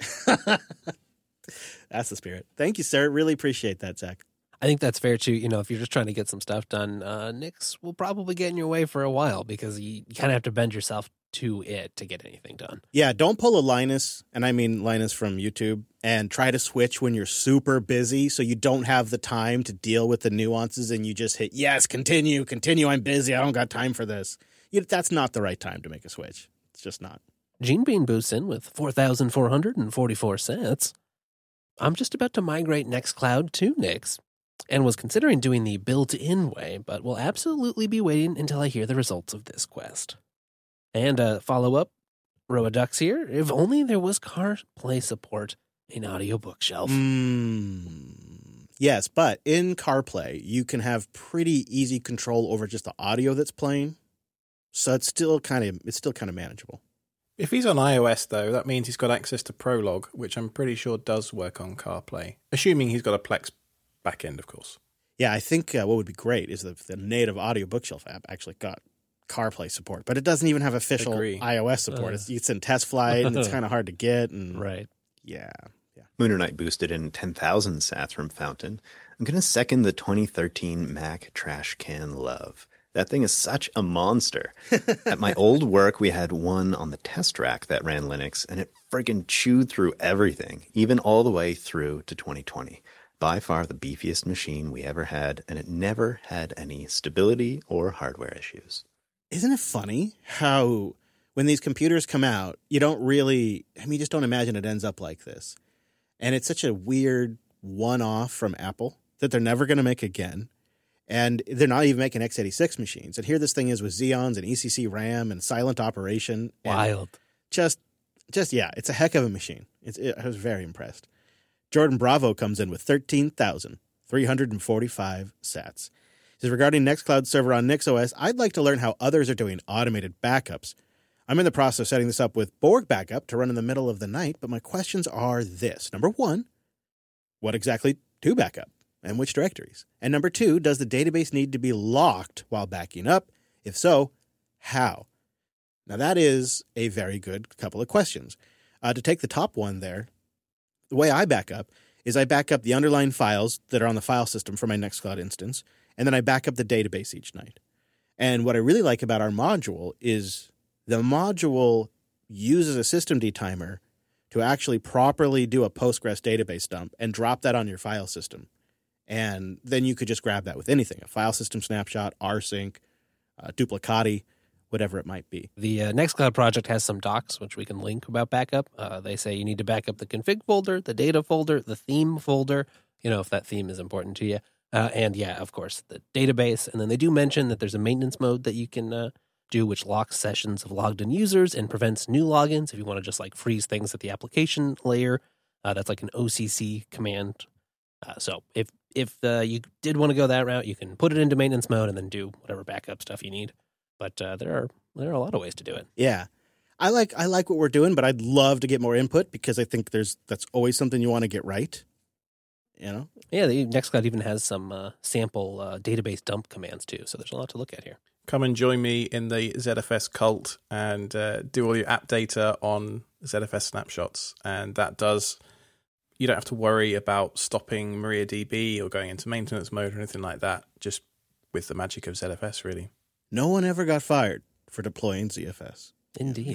That's the spirit. Thank you, sir. Really appreciate that, Zach. I think that's fair, too. You know, if you're just trying to get some stuff done, uh, Nix will probably get in your way for a while because you, you kind of have to bend yourself to it to get anything done. Yeah, don't pull a Linus, and I mean Linus from YouTube, and try to switch when you're super busy so you don't have the time to deal with the nuances and you just hit, yes, continue, continue, I'm busy, I don't got time for this. You, that's not the right time to make a switch. It's just not. Gene Bean boosts in with four thousand four hundred forty-four cents. I'm just about to migrate Nextcloud to Nix and was considering doing the built-in way, but will absolutely be waiting until I hear the results of this quest. And a follow-up, Roa Ducks here. If only there was CarPlay support in Audio Bookshelf. Mm, Yes, but in CarPlay, you can have pretty easy control over just the audio that's playing. So it's still kind of it's still kind of manageable. If he's on iOS, though, that means he's got access to Prologue, which I'm pretty sure does work on CarPlay, assuming he's got a Plex backend, of course. Yeah, I think uh, what would be great is that the native Audio Bookshelf app actually got CarPlay support, but it doesn't even have official Agree. iOS support. Uh. It's, it's in test flight, and it's kind of hard to get. And Right. Yeah, yeah. Mooner Knight boosted in ten thousand sats from Fountain. I'm going to second the twenty thirteen Mac Trash Can Love. That thing is such a monster. At my old work, we had one on the test rack that ran Linux, and it friggin' chewed through everything, even all the way through to twenty twenty. By far the beefiest machine we ever had, and it never had any stability or hardware issues. Isn't it funny how when these computers come out, you don't really, I mean, you just don't imagine it ends up like this. And it's such a weird one-off from Apple that they're never going to make again. And they're not even making x eighty-six machines. And here this thing is with Xeons and E C C RAM and silent operation. And Wild. Just, just yeah, it's a heck of a machine. It's, it, I was very impressed. Jordan Bravo comes in with thirteen thousand three hundred forty-five sats. He says, regarding Nextcloud server on NixOS, I'd like to learn how others are doing automated backups. I'm in the process of setting this up with Borg Backup to run in the middle of the night, but my questions are this. Number one, what exactly to backup and which directories? And number two, does the database need to be locked while backing up? If so, how? Now that is a very good couple of questions. Uh, to take the top one there, the way I back up is I back up the underlying files that are on the file system for my Nextcloud instance, and then I back up the database each night. And what I really like about our module is the module uses a systemd timer to actually properly do a Postgres database dump and drop that on your file system. And then you could just grab that with anything, a file system snapshot, rsync, uh, duplicati, whatever it might be. The uh, Nextcloud project has some docs, which we can link about backup. Uh, they say you need to back up the config folder, the data folder, the theme folder, you know, if that theme is important to you. Uh, and yeah, of course, the database. And then they do mention that there's a maintenance mode that you can uh, do, which locks sessions of logged in users and prevents new logins if you want to just like freeze things at the application layer. Uh, that's like an O C C command. Uh, so if if uh, you did want to go that route, you can put it into maintenance mode and then do whatever backup stuff you need. But uh, there are there are a lot of ways to do it. Yeah. I like I like what we're doing, but I'd love to get more input because I think there's that's always something you want to get right. You know? Yeah, the Nextcloud even has some uh, sample uh, database dump commands too, so there's a lot to look at here. Come and join me in the Z F S cult and uh, do all your app data on Z F S snapshots. And that does, you don't have to worry about stopping MariaDB or going into maintenance mode or anything like that, just with the magic of Z F S, really. No one ever got fired for deploying Z F S. Indeed.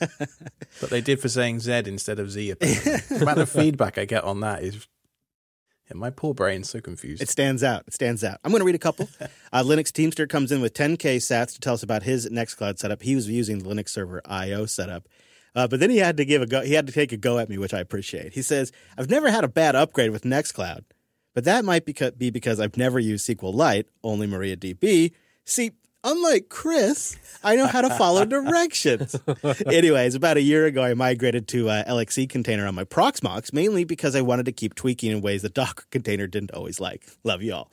But they did for saying Z instead of Z. The amount of feedback I get on that is, yeah, my poor brain's so confused. It stands out. It stands out. I'm going to read a couple. uh, Linux Teamster comes in with ten K sats to tell us about his Nextcloud setup. He was using the Linux Server I O setup. Uh, but then he had to give a go. He had to take a go at me, which I appreciate. He says, I've never had a bad upgrade with Nextcloud, but that might beca- be because I've never used SQLite, only MariaDB. See, unlike Chris, I know how to follow directions. Anyways, about a year ago, I migrated to uh, L X C container on my Proxmox, mainly because I wanted to keep tweaking in ways the Docker container didn't always like. Love you all.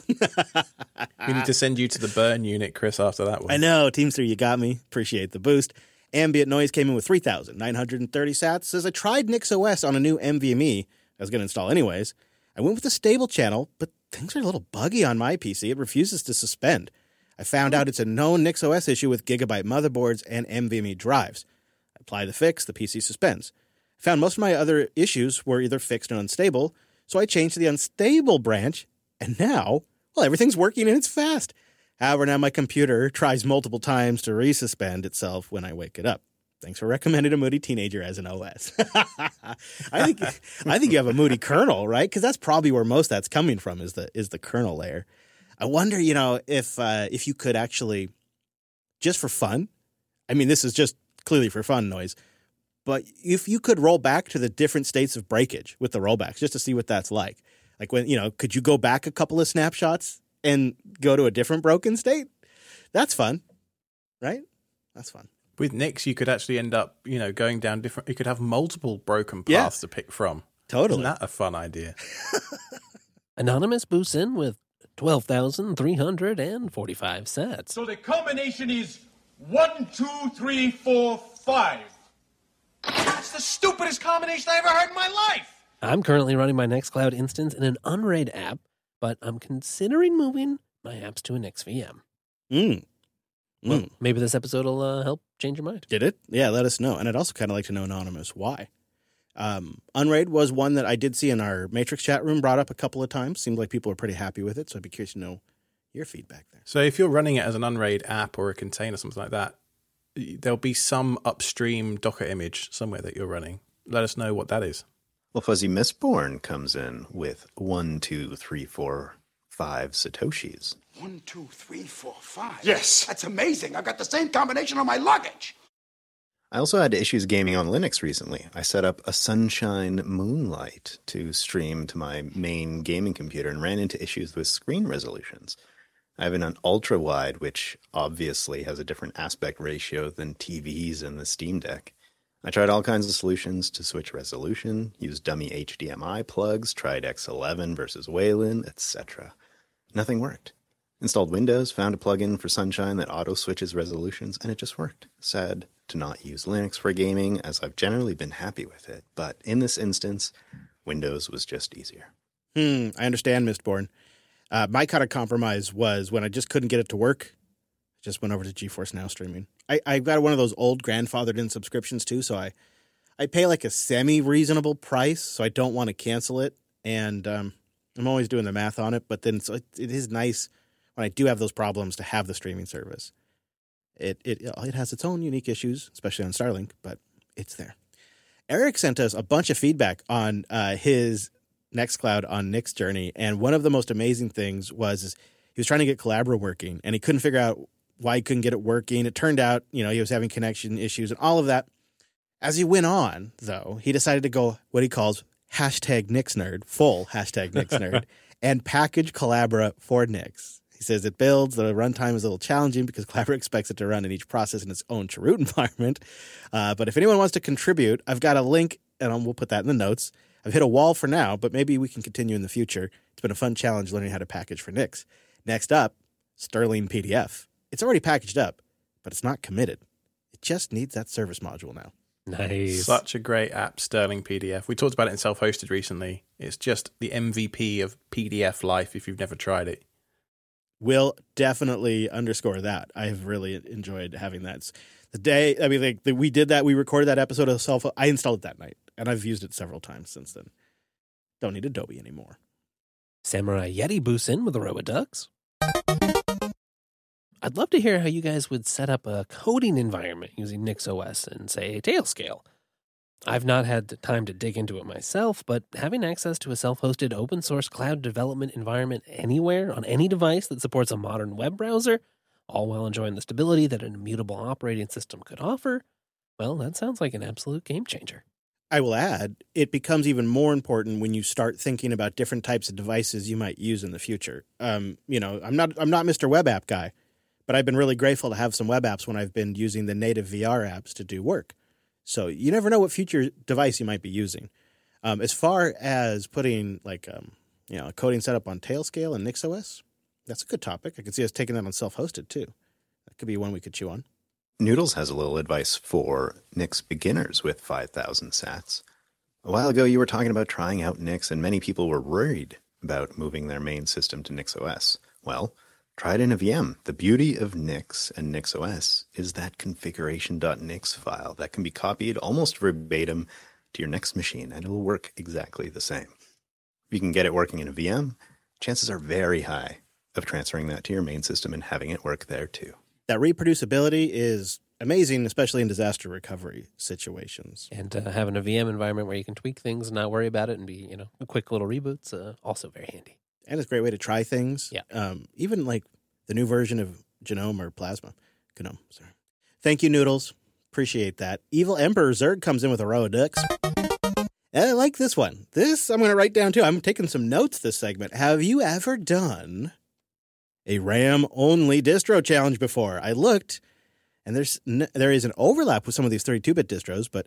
We need to send you to the burn unit, Chris, after that one. I know. Teamster, you got me. Appreciate the boost. Ambient Noise came in with three thousand nine hundred thirty sats. Says, I tried NixOS on a new N V M E I was going to install anyways. I went with a stable channel, but things are a little buggy on my P C. It refuses to suspend. I found out it's a known NixOS issue with Gigabyte motherboards and N V M E drives. I apply the fix, the P C suspends. I found most of my other issues were either fixed and unstable, so I changed to the unstable branch, and now, well, everything's working and it's fast. However, now my computer tries multiple times to resuspend itself when I wake it up. Thanks for recommending a moody teenager as an O S. I think I think you have a moody kernel, right? Because that's probably where most that's coming from is the is the kernel layer. I wonder, you know, if uh, if you could actually, just for fun, I mean, this is just clearly for fun noise, but if you could roll back to the different states of breakage with the rollbacks, just to see what that's like. Like when, you know, could you go back a couple of snapshots and go to a different broken state? That's fun, right? That's fun. With Nix, you could actually end up, you know, going down different, you could have multiple broken paths Yeah. to pick from. Totally. Isn't that a fun idea? Anonymous boosts in with twelve thousand three hundred forty-five sats. So the combination is one, two, three, four, five. That's the stupidest combination I ever heard in my life. I'm currently running my Nextcloud instance in an Unraid app, but I'm considering moving my apps to a Nix V M. Mm. Well, Mm. maybe this episode will uh, help change your mind. Did it? Yeah, let us know. And I'd also kind of like to know, Anonymous, why. Um, Unraid was one that I did see in our Matrix chat room, brought up a couple of times. Seemed like people were pretty happy with it, so I'd be curious to know your feedback there. So if you're running it as an Unraid app or a container, something like that, there'll be some upstream Docker image somewhere that you're running. Let us know what that is. Well, Fuzzy Mistborn comes in with one, two, three, four, five Satoshis. One, two, three, four, five. Yes. That's amazing. I've got the same combination on my luggage. I also had issues gaming on Linux recently. I set up a Sunshine Moonlight to stream to my main gaming computer and ran into issues with screen resolutions. I have an ultra wide, which obviously has a different aspect ratio than T Vs and the Steam Deck. I tried all kinds of solutions to switch resolution, used dummy H D M I plugs, tried X eleven versus Wayland, et cetera. Nothing worked. Installed Windows, found a plugin for Sunshine that auto-switches resolutions, and it just worked. Sad to not use Linux for gaming, as I've generally been happy with it, but in this instance, Windows was just easier. Hmm, I understand, Mistborn. Uh, my kind of compromise was when I just couldn't get it to work, I just went over to GeForce Now streaming. I, I got one of those old grandfathered-in subscriptions, too, so I, I pay like a semi-reasonable price, so I don't want to cancel it, and um, I'm always doing the math on it, but then so it, it is nice when I do have those problems to have the streaming service. It, it, it has its own unique issues, especially on Starlink, but it's there. Eric sent us a bunch of feedback on uh, his Nextcloud on Nick's journey, and one of the most amazing things was he was trying to get Collabora working, and he couldn't figure out why he couldn't get it working. It turned out, you know, he was having connection issues and all of that. As he went on, though, he decided to go what he calls hashtag NixNerd, full hashtag NixNerd, and package Collabora for Nix. He says it builds. The runtime is a little challenging because Collabora expects it to run in each process in its own chroot environment. Uh, but if anyone wants to contribute, I've got a link, and we'll put that in the notes. I've hit a wall for now, but maybe we can continue in the future. It's been a fun challenge learning how to package for Nix. Next up, Sterling P D F. It's already packaged up, but it's not committed. It just needs that service module now. Nice. Such a great app, Sterling P D F. We talked about it in Self-Hosted recently. It's just the M V P of P D F life if you've never tried it. Will definitely underscore that. I have really enjoyed having that. The day, I mean, like, the, we did that, we recorded that episode of Self, I installed it that night, and I've used it several times since then. Don't need Adobe anymore. Samurai Yeti boosts in with the Roboducks. I'd love to hear how you guys would set up a coding environment using NixOS and, say, Tailscale. I've not had the time to dig into it myself, but having access to a self-hosted open-source cloud development environment anywhere on any device that supports a modern web browser, all while enjoying the stability that an immutable operating system could offer, well, that sounds like an absolute game changer. I will add, it becomes even more important when you start thinking about different types of devices you might use in the future. Um, you know, I'm not I'm not Mister Web App guy, but I've been really grateful to have some web apps when I've been using the native V R apps to do work. So you never know what future device you might be using. Um, as far as putting like um, you know a coding setup on Tailscale and NixOS, that's a good topic. I can see us taking that on self-hosted too. That could be one we could chew on. Noodles has a little advice for Nix beginners with five thousand sats. A while ago, you were talking about trying out Nix, and many people were worried about moving their main system to NixOS. Well, try it in a V M. The beauty of Nix and NixOS is that configuration.nix file that can be copied almost verbatim to your next machine, and it will work exactly the same. If you can get it working in a V M, chances are very high of transferring that to your main system and having it work there too. That reproducibility is amazing, especially in disaster recovery situations. And uh, having a V M environment where you can tweak things and not worry about it and be, you know, a quick little reboots, uh, also very handy. And it's a great way to try things. Yeah. Um, even like the new version of Genome or Plasma. Gnome, sorry. Thank you, Noodles. Appreciate that. Evil Emperor Zerg comes in with a row of ducks. I like this one. This I'm going to write down too. I'm taking some notes this segment. Have you ever done a RAM-only distro challenge before? I looked, and there's n- there is an overlap with some of these thirty-two bit distros, but you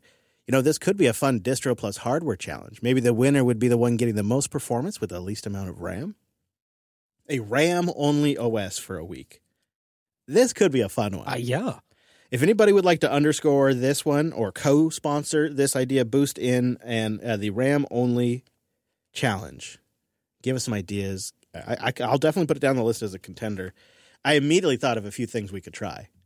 You know, this could be a fun distro plus hardware challenge. Maybe the winner would be the one getting the most performance with the least amount of RAM. A RAM-only O S for a week. This could be a fun one. Uh, yeah. If anybody would like to underscore this one or co-sponsor this idea, boost in and uh, the RAM-only challenge. Give us some ideas. I, I, I'll definitely put it down the list as a contender. I immediately thought of a few things we could try.